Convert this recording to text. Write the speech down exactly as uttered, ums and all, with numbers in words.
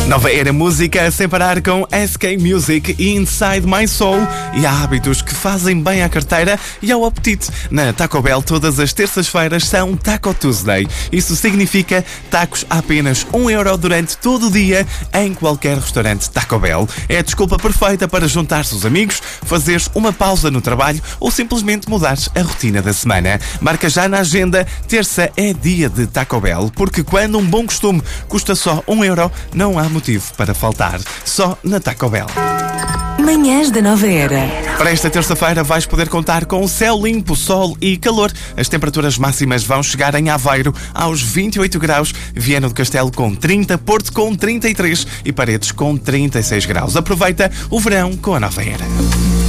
Nova Era Música sem parar com S K Music e Inside My Soul. E há hábitos que fazem bem à carteira e ao apetite. Na Taco Bell todas as terças-feiras são Taco Tuesday. Isso significa tacos a apenas um euro durante todo o dia em qualquer restaurante Taco Bell. É a desculpa perfeita para juntar-se os amigos, fazeres uma pausa no trabalho ou simplesmente mudares a rotina da semana. Marca já na agenda, terça é dia de Taco Bell, porque quando um bom costume custa só um euro, não há motivo para faltar. Só na Taco Bell. Manhãs da Nova Era. Para esta terça-feira vais poder contar com o céu limpo, sol e calor. As temperaturas máximas vão chegar em Aveiro aos vinte e oito graus, Viana do Castelo com trinta, Porto com trinta e três e Paredes com trinta e seis graus. Aproveita o verão com a Nova Era.